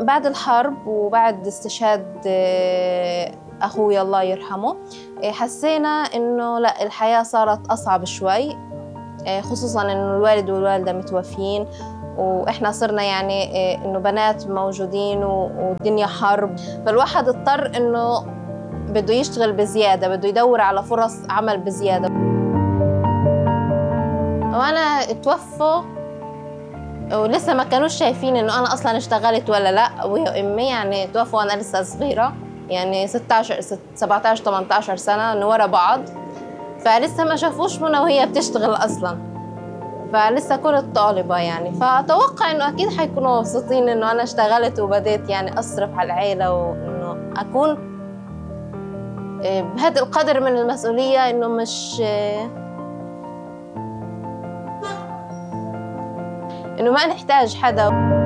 بعد الحرب وبعد استشهاد أخوي الله يرحمه، حسينا إنه لا، الحياة صارت أصعب شوي، خصوصاً إنه الوالد والوالدة متوفيين، وإحنا صرنا يعني إنه بنات موجودين والدنيا حرب، فالواحد اضطر إنه بده يشتغل بزيادة، بده يدور على فرص عمل بزيادة. وأنا توفوا ولسه ما كانوش شايفين إنه أنا أصلاً اشتغلت ولا لأ، أبوي وأمي يعني توفوا وأنا لسه صغيرة، يعني 16 17 18 سنة إنه ورا بعض، فلسه ما شافوش منى وهي بتشتغل أصلاً، فلسه كنت طالبة يعني، فأتوقع إنه أكيد حيكونوا مبسوطين إنه أنا اشتغلت وبديت يعني أصرف على العيلة، وإنه أكون بهذا القدر من المسؤولية، إنه مش إنه ما نحتاج حدا.